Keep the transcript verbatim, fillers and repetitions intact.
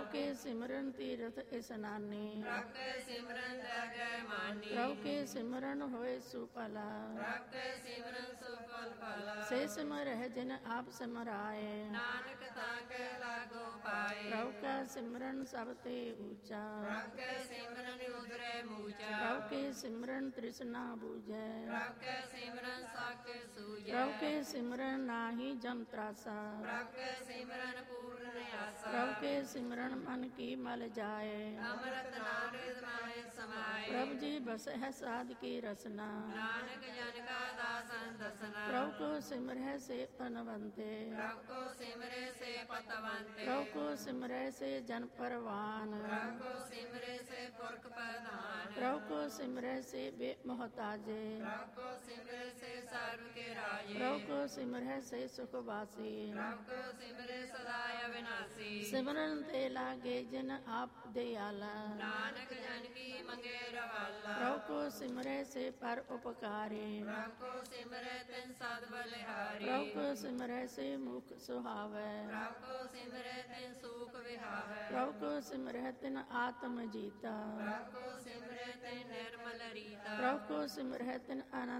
ਕੇ ਸਿਮਰਨ ਤੀਰਥ ਇਸਨਾਨੀ। ਪ੍ਰਭ ਕੇ ਸਿਮਰਨ ਦਰਗਹਿ ਮਾਨੀ। ਪ੍ਰਭ ਕੇ ਸਿਮਰਨ ਹੋਏ ਸੁਪਲਾ। ਪ੍ਰਭ ਕੇ ਸਿਮਰਨ ਸੁਫਲ ਫਲਾ। ਸੇ ਸਿਮਰਹਿ ਜਿਨ ਆਪ ਸਿਮਰਾਏ। ਨਾਨਕ ਤਾਂ ਕੇ ਲਾਗੋ ਪਾਏ। ਪ੍ਰਭ ਕਾ ਸਿਮਰਨ ਸਭ ਤੇ ਊਚਾ। ਪ੍ਰਭ ਕੇ ਸਿਮਰਨ ਉਦਰੇ ਮੂਚਾ। ਪ੍ਰਭ ਕੇ ਸਿਮਰਨ ਤ੍ਰਿਸ਼ਨਾ ਬੂਝੈ। ਪ੍ਰਭ ਕੇ ਸਿਮਰਨ ਸਾਕੇ ਸੂਝੈ। ਪ੍ਰਭ ਕੇ ਸਿਮਰਨ ਨਾਹੀ ਜਮ ਤਰਾਸਾ। ਪ੍ਰਭ ਕੇ ਸਿਮਰਨ ਪੂਰਨ ਆਸਾ। ਪ੍ਰਭ ਕੇ ਸਿਮਰਨ ਮਨ ਕੀ ਮਲ ਜਾਏ। ਅੰਮ੍ਰਿਤ ਨਾਮਿ ਮਾਹਿ ਸਮਾਏ। ਪ੍ਰਭ ਜੀ ਬਸਹਿ ਸਾਧ ਕੀ ਰਸਨਾ। ਨਾਨਕ ਜਨ ਕਾ ਦਾਸਨ ਦਸਨਾ। ਪ੍ਰਭ ਕੋ ਸਿਮਰਹਿ ਸੇ ਪਨਵੰਤੇ। ਪ੍ਰਭ ਕੋ ਸਿਮਰੇ ਸੇ ਪਤਵੰਤੇ। ਪ੍ਰਭ ਕੋ ਸਿਮਰਹਿ ਸੇ ਜਨ ਪਰਵਾਨ। ਪ੍ਰਭ ਕੋ ਸਿਮਰੇ ਸੇ ਪੁਰਖ ਪ੍ਰਧਾਨ। ਪ੍ਰਭ ਕੋ ਸਿਮਰਹਿ ਸੇ ਬੇਮੁਹਤਾਜੇ। ਪ੍ਰਭ ਕੋ ਸਿਮਰੇ ਸੇ ਸਰਬ ਕੇ ਰਾਜੇ। ਪ੍ਰਭ ਕੋ ਸਿਮਰਹਿ ਸੇ ਸੁਖ ਵਾਸੀ। ਪ੍ਰਭ ਕੋ ਸਿਮਰੇ ਸਦਾ ਅਵਿਨਾਸੀ। ਸਿਮਰਨ ਤੇ ਲਾਗੇ ਜਿਨ ਆਪ ਦਿਆਲਾ। ਨਾਨਕ ਜਨ ਕੀ ਮੰਗੇ ਰਵਾਲਾ। ਪ੍ਰਭ ਕੋ ਸਿਮਰਹਿ ਸੇ ਪਰ ਉਪਕਾਰੀ। ਪ੍ਰਭ ਕੋ ਸਿਮਰੇ ਤਿਨ ਸਦ ਬਲਿਹਾਰੀ। ਪ੍ਰਭ ਕੋ ਸਿਮਰਹਿ ਸੇ ਮੁਖ ਸੁਹਾਵੈ। ਪ੍ਰਭ ਕੋ ਸਿਮਰੇ ਤਿਨ ਸੂਖ ਵਿਹਾਵੈ। ਪ੍ਰਭ ਕੋ ਸਿਮਰਹਿ ਤਿਨ ਆਤਮ ਜੀਤਾ। ਪ੍ਰਭ ਕੋ ਸਿਮਰੇ ਤਿਨ ਨਿਰਮਲ ਰੀਤਾ। ਪ੍ਰਭ ਕੋ ਸਿਮਰਹਿ ਤਿਨ ਆਨੰਦ